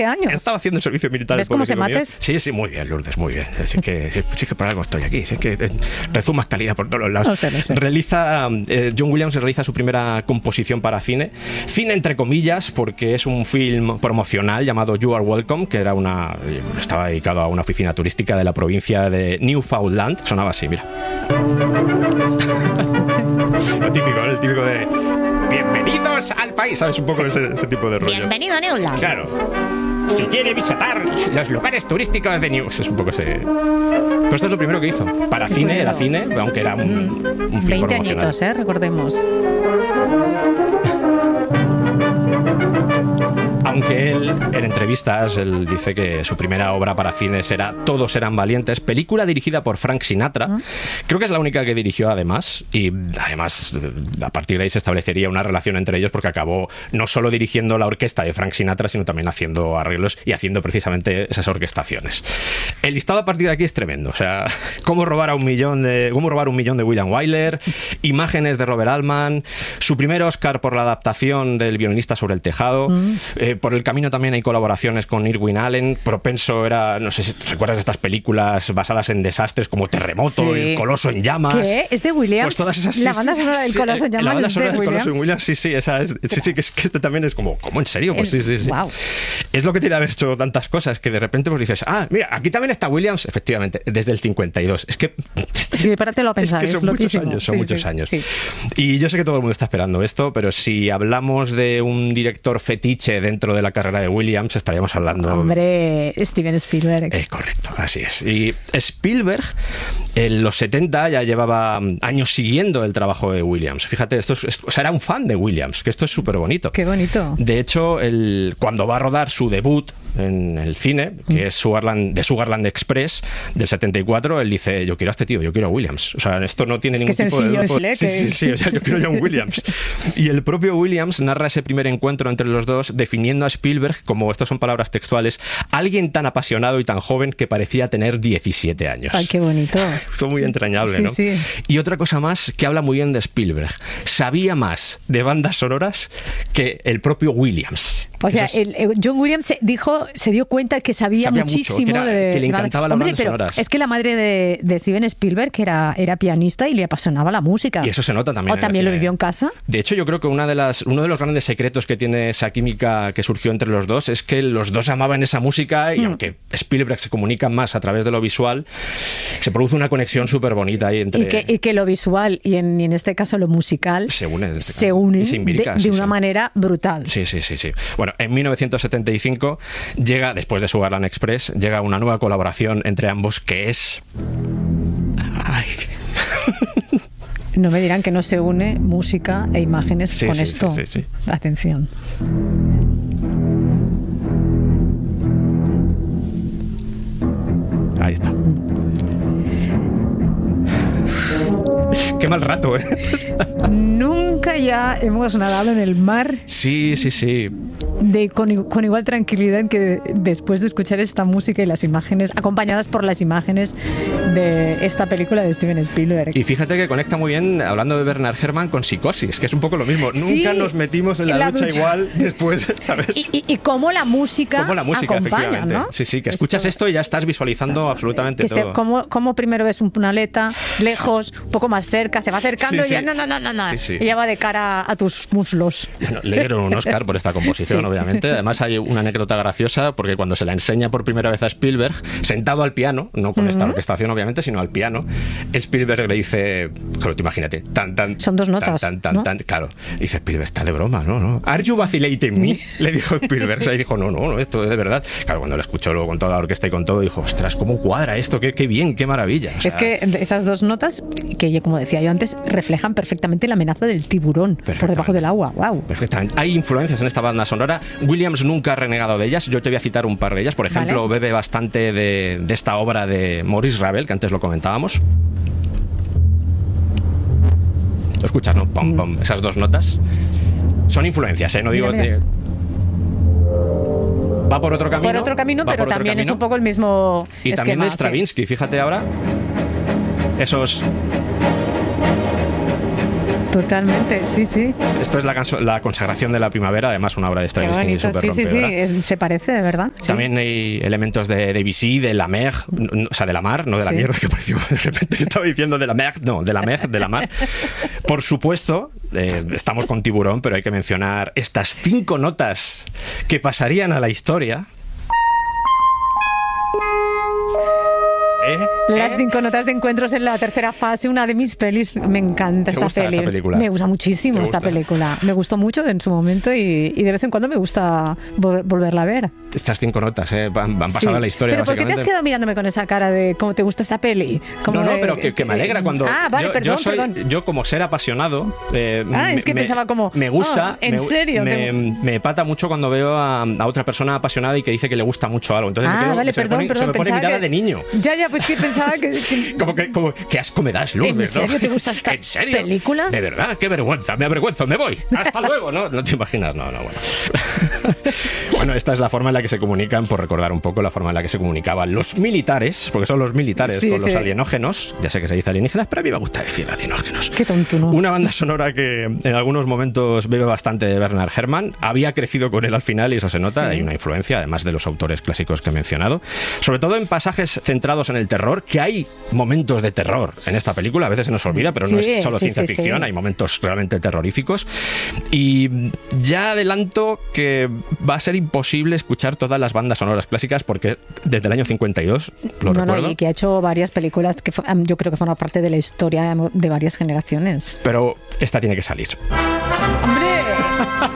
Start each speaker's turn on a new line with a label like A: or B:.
A: 20 años.
B: Estaba haciendo el servicio militar.
A: ¿Ves cómo se mates?
B: Sí, muy bien, Lourdes, muy bien. Sí que por algo estoy aquí. Sí que rezumas calidad por todos los lados.
A: No sé.
B: John Williams realiza su primera composición para cine. Cine entre comillas, porque es un film promocional llamado You Are Welcome, que estaba dedicado a una oficina turística de la provincia de Newfoundland. Sonaba así, mira. El típico de bienvenidos al país, ¿sabes? Un poco ese tipo de rollo.
A: Bienvenido a Newland.
B: Claro. Si quiere visitar los lugares turísticos de News, es un poco ese... Pero esto es lo primero que hizo. Para cine, era cine, aunque era un film
A: 20 añitos, recordemos.
B: Aunque él, en entrevistas, él dice que su primera obra para cine será Todos eran valientes, película dirigida por Frank Sinatra. Creo que es la única que dirigió además, y además a partir de ahí se establecería una relación entre ellos, porque acabó no solo dirigiendo la orquesta de Frank Sinatra, sino también haciendo arreglos y haciendo precisamente esas orquestaciones. El listado a partir de aquí es tremendo. O sea, cómo robar un millón de William Wyler, imágenes de Robert Altman, su primer Oscar por la adaptación del Violinista sobre el tejado. Por el camino también hay colaboraciones con Irwin Allen. Propenso era, no sé si te recuerdas de estas películas basadas en desastres como Terremoto, El Coloso en llamas.
A: ¿Qué? ¿Es de Williams?
B: Pues todas esas,
A: la banda sonora del Coloso en llamas.
B: La banda
A: es
B: sonora
A: de
B: del
A: Williams.
B: Coloso en Williams, sí, esa es. Sí, que este también es como, ¿cómo en serio? Pues sí.
A: Wow.
B: Es lo que tiene haber hecho tantas cosas que de repente pues dices, mira, aquí también está Williams, efectivamente, desde el 52. Es que...
A: Sí, párate a pensar,
B: es que son muchos años.
A: Sí.
B: Y yo sé que todo el mundo está esperando esto, pero si hablamos de un director fetiche dentro de la carrera de Williams, estaríamos hablando...
A: Hombre, Steven Spielberg.
B: Correcto, así es. Y Spielberg, en los 70 ya llevaba años siguiendo el trabajo de Williams. Fíjate, era un fan de Williams, que esto es súper bonito.
A: Qué bonito.
B: De hecho, cuando va a rodar su debut en el cine, que es Sugarland Express, del 74, él dice, yo quiero a este tío, yo quiero a Williams. O sea, esto no tiene ningún tipo de... Sí, o sea, yo quiero a John Williams. Y el propio Williams narra ese primer encuentro entre los dos, definiendo a Spielberg como, estas son palabras textuales, alguien tan apasionado y tan joven que parecía tener 17 años.
A: ¡Ay, qué bonito!
B: Esto es muy entrañable, ¿no?
A: Sí.
B: Y otra cosa más que habla muy bien de Spielberg. Sabía más de bandas sonoras que el propio Williams.
A: O sea, John Williams se dio cuenta que sabía muchísimo
B: mucho, que le encantaba las bandas sonoras.
A: Es que la madre de Steven Spielberg era pianista y le apasionaba la música.
B: Y eso se nota también.
A: ¿O también lo vivió en casa?
B: De hecho, yo creo que uno de los grandes secretos que tiene esa química que surgió entre los dos es que los dos amaban esa música y aunque Spielberg se comunica más a través de lo visual, se produce una conexión súper bonita ahí entre...
A: Y que lo visual y en este caso lo musical se unen de una manera brutal.
B: Sí. Bueno, en 1975 llega, después de Sugarland Express, llega una nueva colaboración entre ambos que es...
A: No me dirán que no se une música e imágenes con esto.
B: Sí.
A: Atención.
B: Ahí está. Qué mal rato, ¿eh?
A: Nunca ya hemos nadado en el mar.
B: Sí.
A: Con igual tranquilidad que después de escuchar esta música y las imágenes, acompañadas por las imágenes de esta película de Steven Spielberg.
B: Y fíjate que conecta muy bien, hablando de Bernard Herrmann, con Psicosis, que es un poco lo mismo. Nunca nos metimos en la ducha igual después, ¿sabes?
A: Y cómo la música acompaña,
B: efectivamente.
A: ¿no?
B: Sí, que escuchas esto y ya estás visualizando absolutamente todo.
A: Cómo primero ves una aleta lejos, un poco más cerca, se va acercando y ya no.
B: Sí.
A: Y ya va de cara a tus muslos.
B: Bueno, le dieron un Oscar por esta composición, obviamente. Además hay una anécdota graciosa porque cuando se la enseña por primera vez a Spielberg, sentado al piano, no con esta orquestación obviamente, sino al piano, Spielberg le dice, claro, tú imagínate,
A: son dos notas, ¿no?
B: Claro, dice Spielberg, está de broma, ¿no? ¿Are you vacillating me? Le dijo Spielberg, y dijo, no, esto es de verdad. Claro, cuando lo escuchó luego con toda la orquesta y con todo, dijo, ostras, ¿cómo cuadra esto? Qué bien, qué maravilla. O sea,
A: es que esas dos notas, que como decía yo antes, reflejan perfectamente la amenaza del tiburón por debajo del agua. ¡Wow!
B: Perfectamente. Hay influencias en esta banda sonora. Williams nunca ha renegado de ellas. Yo te voy a citar un par de ellas. Por ejemplo, bebe bastante de esta obra de Maurice Ravel, que antes lo comentábamos. ¿Lo escuchas, no? Pom, pom. Esas dos notas. Son influencias, ¿eh? No digo...
A: Mira.
B: Va por otro camino.
A: Por otro camino, pero también es un poco el mismo
B: y
A: esquema,
B: también de Stravinsky. Fíjate ahora. Esos...
A: Totalmente, sí, sí.
B: Esto es la consagración de la primavera, además una obra de Stravinsky súper rompedora.
A: Sí, se parece, de verdad. Sí.
B: También hay elementos de Debussy, de la mer, o sea, de la mar, no de la mierda, que pareció de repente que estaba diciendo de la mer, no, de la mer, de la mar. Por supuesto, estamos con Tiburón, pero hay que mencionar estas 5 notas que pasarían a la historia.
A: Las 5 notas de encuentros en la tercera fase, una de mis pelis. Me encanta esta
B: película.
A: Me gusta muchísimo esta película. Me gustó mucho en su momento y de vez en cuando me gusta volverla a ver.
B: Estas 5 notas van pasando a la historia.
A: ¿Pero por qué te has quedado mirándome con esa cara de cómo te gusta esta peli?
B: No, pero que me alegra cuando...
A: vale, perdón.
B: Yo como ser apasionado...
A: es que pensaba como...
B: Me gusta...
A: ¿en serio?
B: Me pata mucho cuando veo a otra persona apasionada y que dice que le gusta mucho algo. Entonces se me pone mirada de niño.
A: Ya, pues que pensaba que...
B: Como que asco me das, Lourdes,
A: ¿En serio te gusta esta película?
B: De verdad, qué vergüenza, me avergüenzo, me voy. Hasta luego, ¿no? No te imaginas, bueno. Bueno, esta es la forma en la que se comunican, por recordar un poco la forma en la que se comunicaban los militares, porque son los militares con los alienógenos. Ya sé que se dice alienígenas, pero a mí me gusta decir alienógenos.
A: Qué tonto, ¿no?
B: Una banda sonora que en algunos momentos bebe bastante de Bernard Herrmann. Había crecido con él al final y eso se nota. Hay una influencia, además de los autores clásicos que he mencionado. Sobre todo en pasajes centrados en el terror, que hay momentos de terror en esta película. A veces se nos olvida, pero no es solo ciencia ficción. Hay momentos realmente terroríficos. Y ya adelanto que va a ser imposible escuchar todas las bandas sonoras clásicas porque desde el año 52 lo recuerdo.
A: Y que ha hecho varias películas que yo creo que forman parte de la historia de varias generaciones.
B: Pero esta tiene que salir.
A: ¡Hombre!